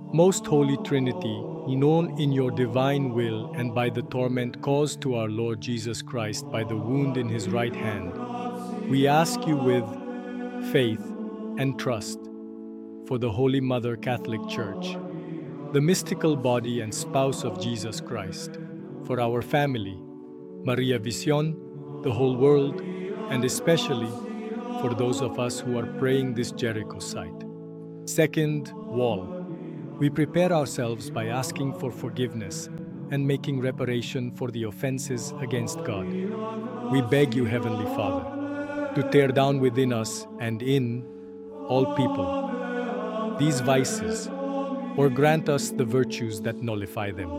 Most Holy Trinity, known in your divine will and by the torment caused to our Lord Jesus Christ by the wound in his right hand, we ask you with faith and trust for the Holy Mother Catholic Church, the mystical body and spouse of Jesus Christ, for our family, Maria Vision, the whole world, and especially for those of us who are praying this Jericho site. Second wall. We prepare ourselves by asking for forgiveness and making reparation for the offenses against God. We beg you, Heavenly Father, to tear down within us and in all people these vices, or grant us the virtues that nullify them.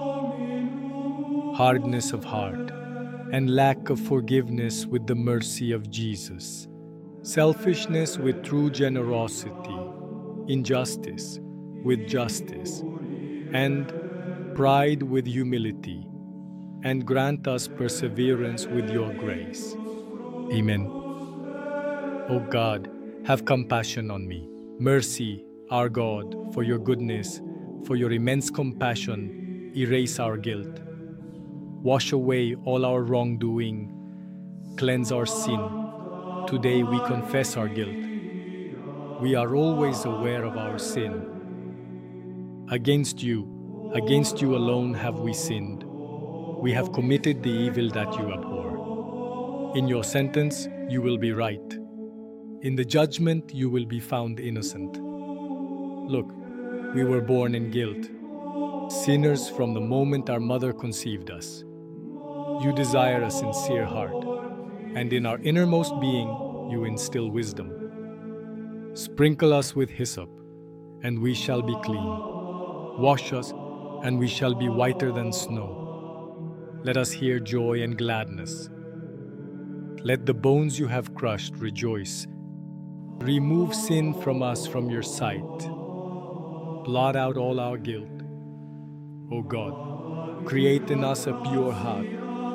Hardness of heart and lack of forgiveness with the mercy of Jesus. Selfishness with true generosity, injustice with justice, and pride with humility, and grant us perseverance with your grace. Amen. O God, have compassion on me. Mercy, our God, for your goodness, for your immense compassion, erase our guilt. Wash away all our wrongdoing, cleanse our sin. Today we confess our guilt. We are always aware of our sin. Against you alone have we sinned. We have committed the evil that you abhor. In your sentence, you will be right. In the judgment, you will be found innocent. Look, we were born in guilt, sinners from the moment our mother conceived us. You desire a sincere heart, and in our innermost being, you instill wisdom. Sprinkle us with hyssop, and we shall be clean. Wash us, and we shall be whiter than snow. Let us hear joy and gladness. Let the bones you have crushed rejoice. Remove sin from us from your sight. Blot out all our guilt. O God, create in us a pure heart.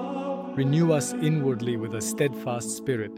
Renew us inwardly with a steadfast spirit.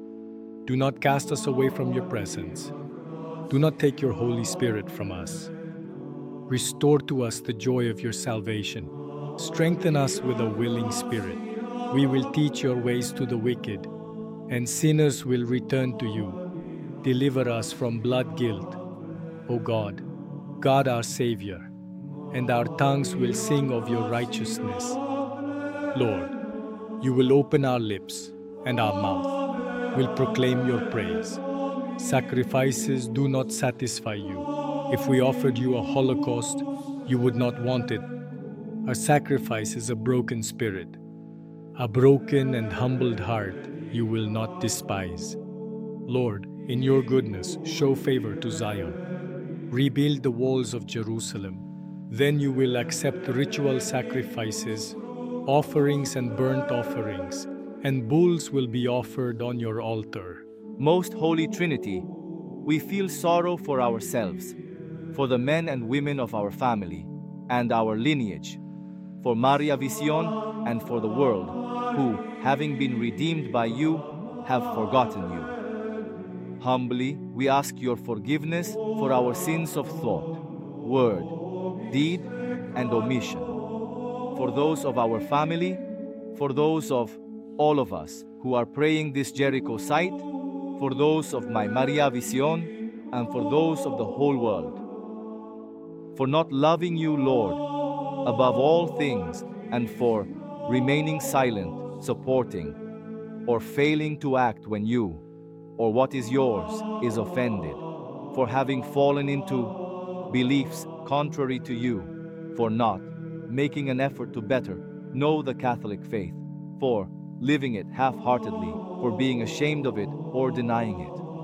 Do not cast us away from your presence. Do not take your Holy Spirit from us. Restore to us the joy of your salvation. Strengthen us with a willing spirit. We will teach your ways to the wicked, and sinners will return to you. Deliver us from blood guilt, O God, God our Savior, and our tongues will sing of your righteousness. Lord, you will open our lips, and our mouth will proclaim your praise. Sacrifices do not satisfy you. If we offered you a holocaust, you would not want it. Our sacrifice is a broken spirit. A broken and humbled heart you will not despise. Lord, in your goodness, show favor to Zion. Rebuild the walls of Jerusalem. Then you will accept ritual sacrifices, offerings and burnt offerings, and bulls will be offered on your altar. Most Holy Trinity, we feel sorrow for ourselves, for the men and women of our family, and our lineage, for Maria Vision and for the world, who, having been redeemed by you, have forgotten you. Humbly, we ask your forgiveness for our sins of thought, word, deed, and omission. For those of our family, for those of all of us who are praying this Jericho site, for those of my Maria Vision, and for those of the whole world. For not loving you, Lord, above all things, and for remaining silent, supporting, or failing to act when you, or what is yours, is offended, for having fallen into beliefs contrary to you, for not making an effort to better know the Catholic faith, for living it half-heartedly, for being ashamed of it or denying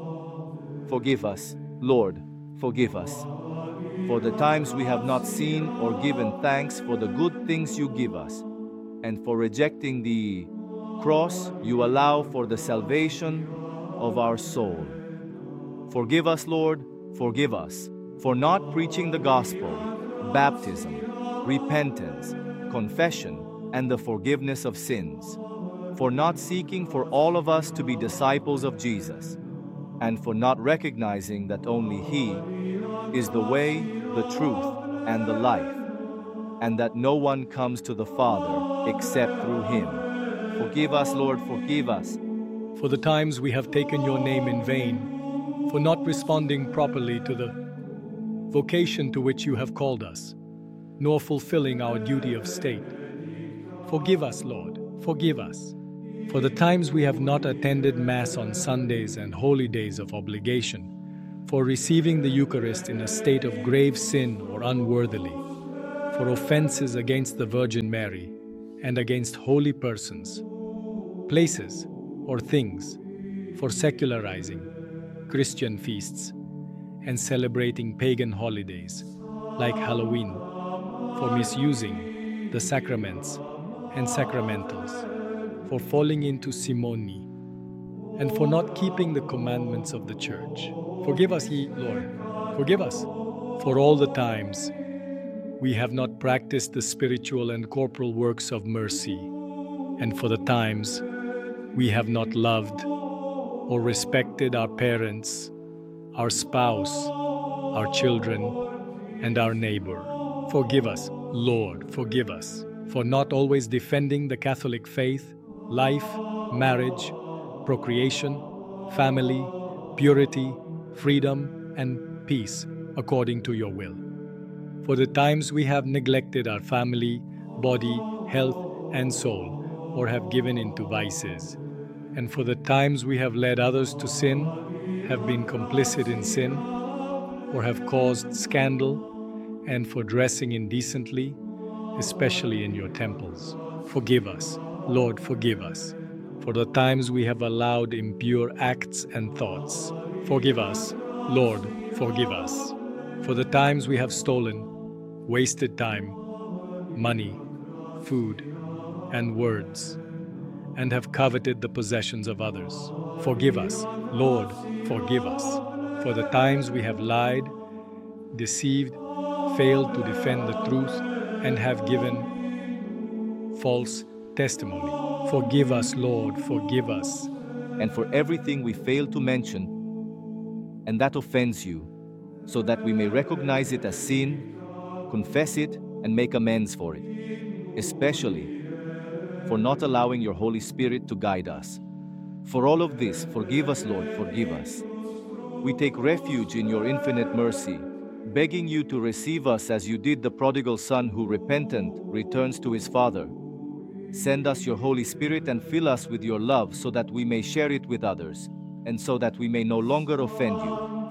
it. Forgive us, Lord, forgive us, for the times we have not seen or given thanks for the good things you give us, and for rejecting the cross you allow for the salvation of our soul. Forgive us, Lord, forgive us, for not preaching the gospel, baptism, repentance, confession, and the forgiveness of sins, for not seeking for all of us to be disciples of Jesus, and for not recognizing that only He is the way, the truth, and the life, and that no one comes to the Father except through him. Forgive us, Lord, forgive us. For the times we have taken your name in vain, for not responding properly to the vocation to which you have called us, nor fulfilling our duty of state. Forgive us, Lord, forgive us. For the times we have not attended Mass on Sundays and holy days of obligation, for receiving the Eucharist in a state of grave sin or unworthily, for offenses against the Virgin Mary and against holy persons, places, or things, for secularizing Christian feasts and celebrating pagan holidays like Halloween, for misusing the sacraments and sacramentals, for falling into simony, and for not keeping the commandments of the Church. Forgive us, ye Lord, forgive us, for all the times we have not practiced the spiritual and corporal works of mercy, and for the times we have not loved or respected our parents, our spouse, our children, and our neighbor. Forgive us, Lord, forgive us, for not always defending the Catholic faith, life, marriage, procreation, family, purity, freedom, and peace according to your will. For the times we have neglected our family, body, health, and soul, or have given into vices, and for the times we have led others to sin, have been complicit in sin, or have caused scandal, and for dressing indecently, especially in your temples. Forgive us, Lord, forgive us, for the times we have allowed impure acts and thoughts. Forgive us, Lord, forgive us, for the times we have stolen, wasted time, money, food, and words, and have coveted the possessions of others. Forgive us, Lord, forgive us, for the times we have lied, deceived, failed to defend the truth, and have given false testimony. Forgive us, Lord, forgive us. And for everything we fail to mention, and that offends you, so that we may recognize it as sin, confess it, and make amends for it, especially for not allowing your Holy Spirit to guide us. For all of this, forgive us, Lord, forgive us. We take refuge in your infinite mercy, begging you to receive us as you did the prodigal son who, repentant, returns to his father. Send us your Holy Spirit and fill us with your love so that we may share it with others, and so that we may no longer offend you.